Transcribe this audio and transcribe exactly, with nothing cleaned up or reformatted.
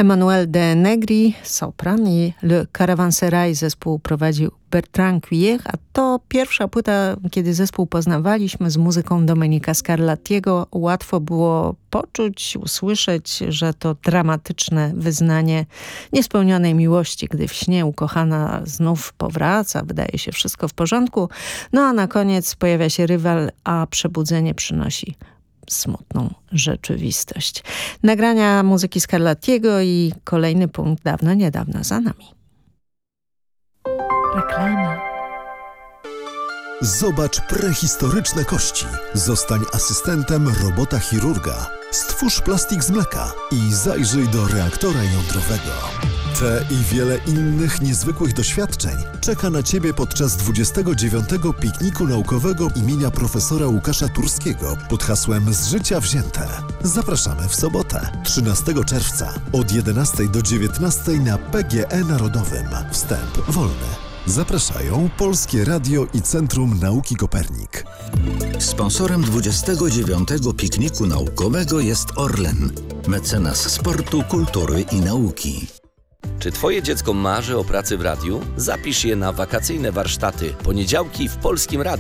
Emmanuel de Negri, sopran, i Le Caravansérail zespół prowadził Bertrand Cuillère, a to pierwsza płyta, kiedy zespół poznawaliśmy z muzyką Domenica Scarlattiego. Łatwo było poczuć, usłyszeć, że to dramatyczne wyznanie niespełnionej miłości, gdy w śnie ukochana znów powraca, wydaje się wszystko w porządku, no a na koniec pojawia się rywal, a przebudzenie przynosi smutną rzeczywistość. Nagrania muzyki Scarlattiego i kolejny punkt dawno, niedawno za nami. Reklama. Zobacz prehistoryczne kości. Zostań asystentem robota chirurga. Stwórz plastik z mleka i zajrzyj do reaktora jądrowego. Te i wiele innych niezwykłych doświadczeń czeka na Ciebie podczas dwudziestego dziewiątego pikniku naukowego imienia profesora Łukasza Turskiego pod hasłem Z życia wzięte. Zapraszamy w sobotę, trzynastego czerwca od jedenastej do dziewiętnastej na P G E Narodowym. Wstęp wolny. Zapraszają Polskie Radio i Centrum Nauki Kopernik. Sponsorem dwudziestego dziewiątego pikniku naukowego jest Orlen, mecenas sportu, kultury i nauki. Czy Twoje dziecko marzy o pracy w radiu? Zapisz je na wakacyjne warsztaty poniedziałki w Polskim Radiu.